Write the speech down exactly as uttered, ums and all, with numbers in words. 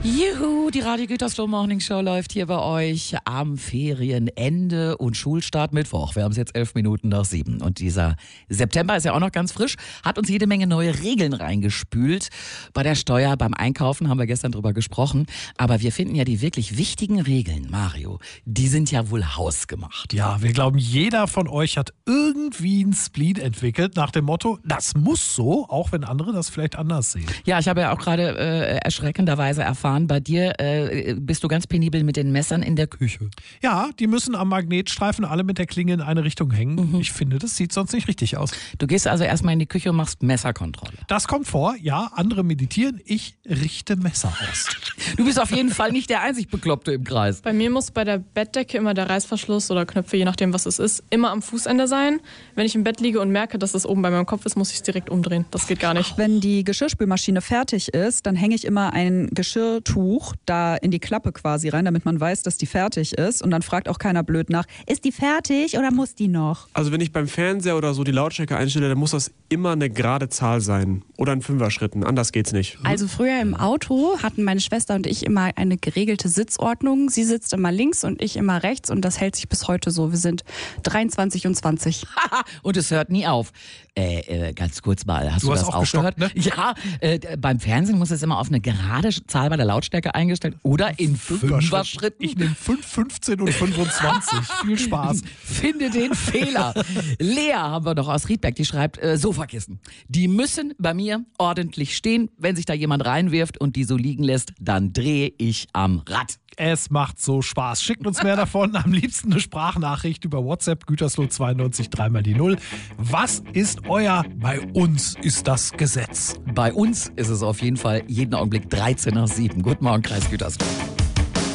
Juhu, die Radio Gütersloh Morning Show läuft hier bei euch am Ferienende und Schulstart Mittwoch. Wir haben es jetzt elf Minuten nach sieben. Und dieser September ist ja auch noch ganz frisch, hat uns jede Menge neue Regeln reingespült. Bei der Steuer, beim Einkaufen haben wir gestern drüber gesprochen. Aber wir finden ja die wirklich wichtigen Regeln, Mario, die sind ja wohl hausgemacht. Ja, wir glauben, jeder von euch hat irgendwie einen Spleen entwickelt nach dem Motto, das muss so, auch wenn andere das vielleicht anders sehen. Ja, ich habe ja auch gerade äh, erschreckenderweise erfahren, bei dir äh, bist du ganz penibel mit den Messern in der Küche. Ja, die müssen am Magnetstreifen alle mit der Klinge in eine Richtung hängen. Mhm. Ich finde, das sieht sonst nicht richtig aus. Du gehst also erstmal in die Küche und machst Messerkontrolle. Das kommt vor, ja, andere meditieren, ich richte Messer aus. Du bist auf jeden Fall nicht der einzig Bekloppte im Kreis. Bei mir muss bei der Bettdecke immer der Reißverschluss oder Knöpfe, je nachdem was es ist, immer am Fußende sein. Wenn ich im Bett liege und merke, dass es oben bei meinem Kopf ist, muss ich es direkt umdrehen. Das geht gar nicht. Wenn die Geschirrspülmaschine fertig ist, dann hänge ich immer ein Geschirrtuch da in die Klappe quasi rein, damit man weiß, dass die fertig ist. Und dann fragt auch keiner blöd nach, ist die fertig oder muss die noch? Also wenn ich beim Fernseher oder so die Lautstärke einstelle, dann muss das immer eine gerade Zahl sein. Oder in Fünfer-Schritten, anders geht's nicht. Also früher im Auto hatten meine Schwester und ich immer eine geregelte Sitzordnung. Sie sitzt immer links und ich immer rechts und das hält sich bis heute so. Wir sind dreiundzwanzig und zwanzig. Und es hört nie auf. Äh, äh, ganz kurz mal, hast du, Du hast das auch auch gestoppt, gehört? ne? Ja, äh, beim Fernsehen muss es immer auf eine gerade Zahl bei der Lautstärke eingestellt oder in Fünfer-Schritten. Ich nehme fünf, fünfzehn und fünfundzwanzig. Viel Spaß. Finde den Fehler. Lea haben wir noch aus Riedberg, die schreibt, äh, Sofakissen. Die müssen bei mir ordentlich stehen. Wenn sich da jemand reinwirft und die so liegen lässt, dann drehe ich am Rad. Es macht so Spaß. Schickt uns mehr davon. Am liebsten eine Sprachnachricht über WhatsApp, Gütersloh zweiundneunzig, dreimal die Null. Was ist euer, bei uns ist das Gesetz? Bei uns ist es auf jeden Fall jeden Augenblick dreizehn nach sieben. Guten Morgen, Kreis Gütersloh.